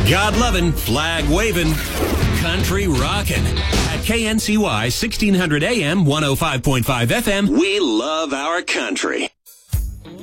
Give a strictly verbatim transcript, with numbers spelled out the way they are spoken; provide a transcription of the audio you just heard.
God-loving, flag-waving, country rockin'. At K N C Y sixteen hundred A M, one oh five point five F M, we love our country.